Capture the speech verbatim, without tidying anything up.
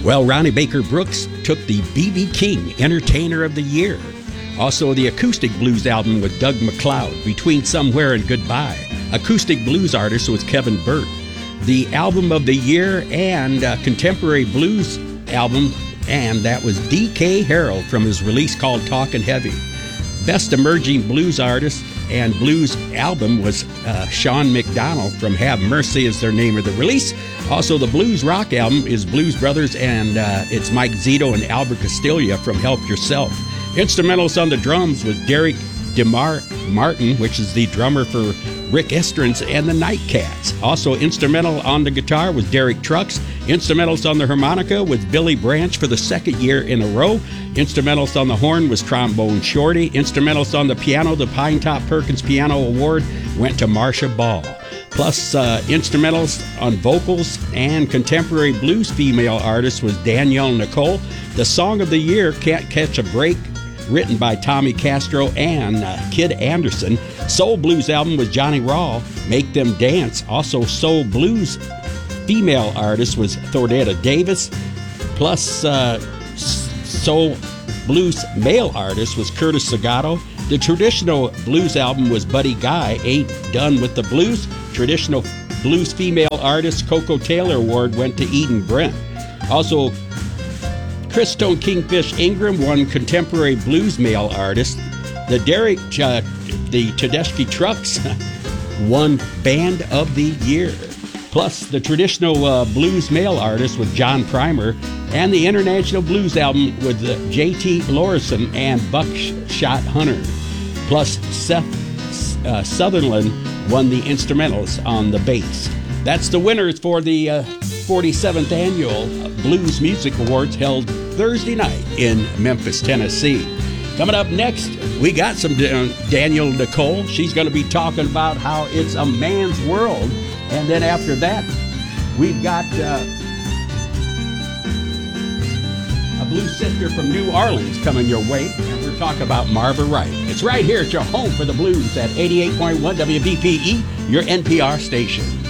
Well, Ronnie Baker Brooks took the B B King Entertainer of the Year. Also, the acoustic blues album with Doug McLeod, Between Somewhere and Goodbye. Acoustic blues artist was Kevin Burt. The album of the year and uh, contemporary blues album, and that was D K Harold from his release called Talkin' Heavy. Best emerging blues artist and blues album was uh, Sean McDonald from Have Mercy is their name of the release. Also, the blues rock album is Blues Brothers, and uh, it's Mike Zito and Albert Castiglia from Help Yourself. Instrumentals on the drums was Derek DeMar Martin, which is the drummer for Rick Estrans and the Nightcats. Also, instrumental on the guitar was Derek Trucks. Instrumentals on the harmonica was Billy Branch for the second year in a row. Instrumentals on the horn was Trombone Shorty. Instrumentals on the piano, the Pinetop Perkins Piano Award went to Marsha Ball. Plus, uh, instrumentals on vocals and contemporary blues female artists was Danielle Nicole. The song of the year, Can't Catch a Break, written by Tommy Castro and uh, Kid Anderson. Soul blues album was Johnny Rawl, Make Them Dance. Also, soul blues female artist was Thordetta Davis. Plus, uh, soul blues male artist was Curtis Segato. The traditional blues album was Buddy Guy, Ain't Done with the Blues. Traditional blues female artist Coco Taylor Award went to Eden Brent. Also, Chris Stone Kingfish Ingram won contemporary blues male artist. The Derek, uh, the Tedeschi Trucks won Band of the Year. Plus, the traditional uh, blues male artist was John Primer, and the international blues album with uh, J T Lorison and Buckshot Hunter. Plus, Seth uh, Sutherland won the instrumentals on the bass. That's the winners for the uh, forty-seventh Annual Blues Music Awards held Thursday night in Memphis, Tennessee. Coming up next, we got some uh, Danielle Nicole. She's going to be talking about how it's a man's world. And then after that, we've got uh, a blues sister from New Orleans coming your way. And we're talking about Marva Wright. It's right here at your home for the blues at eighty-eight point one W B P E, your N P R station.